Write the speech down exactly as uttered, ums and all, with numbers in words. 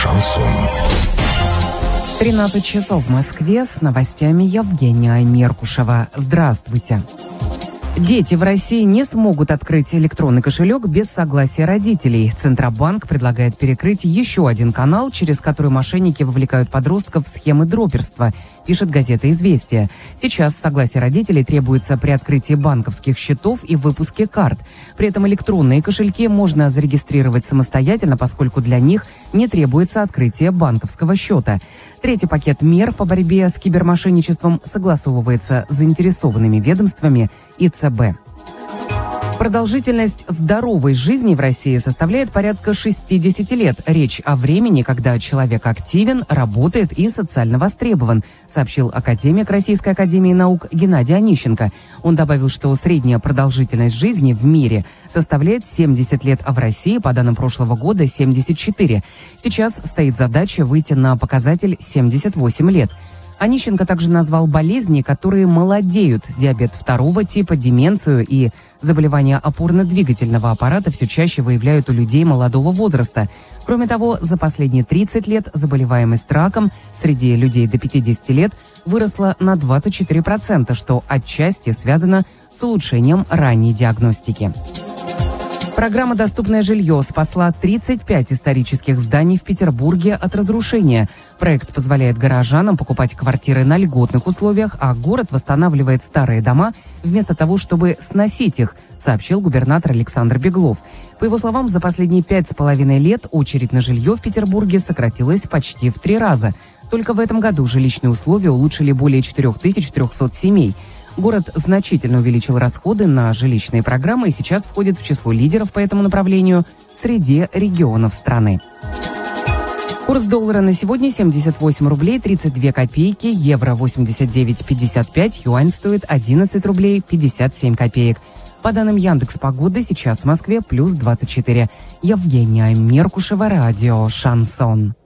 Шансон. тринадцать часов в Москве, с новостями Евгения Меркушева. Здравствуйте. Дети в России не смогут открыть электронный кошелек без согласия родителей. Центробанк предлагает перекрыть еще один канал, через который мошенники вовлекают подростков в схемы дроперства, пишет газета «Известия». Сейчас согласие родителей требуется при открытии банковских счетов и выпуске карт. При этом электронные кошельки можно зарегистрировать самостоятельно, поскольку для них не требуется открытие банковского счета. Третий пакет мер по борьбе с кибермошенничеством согласовывается с заинтересованными ведомствами и ЦБ. Продолжительность здоровой жизни в России составляет порядка шестьдесят лет. Речь о времени, когда человек активен, работает и социально востребован, сообщил академик Российской академии наук Геннадий Онищенко. Он добавил, что средняя продолжительность жизни в мире составляет семьдесят лет, а в России, по данным прошлого года, семьдесят четыре. Сейчас стоит задача выйти на показатель семьдесят восемь лет. Онищенко также назвал болезни, которые молодеют: диабет второго типа, деменцию и заболевания опорно-двигательного аппарата все чаще выявляют у людей молодого возраста. Кроме того, за последние тридцать лет заболеваемость раком среди людей до пятидесяти лет выросла на двадцать четыре процента, что отчасти связано с улучшением ранней диагностики. Программа «Доступное жилье» спасла тридцать пять исторических зданий в Петербурге от разрушения. Проект позволяет горожанам покупать квартиры на льготных условиях, а город восстанавливает старые дома вместо того, чтобы сносить их, сообщил губернатор Александр Беглов. По его словам, за последние пять с половиной лет очередь на жилье в Петербурге сократилась почти в три раза. Только в этом году жилищные условия улучшили более четыре тысячи триста семей. Город значительно увеличил расходы на жилищные программы и сейчас входит в число лидеров по этому направлению среди регионов страны. Курс доллара на сегодня семьдесят восемь рублей тридцать две копейки, евро восемьдесят девять пятьдесят пять, юань стоит одиннадцать рублей пятьдесят семь копеек. По данным Яндекс.Погоды, сейчас в Москве плюс двадцать четыре. Евгения Меркушева, радио «Шансон».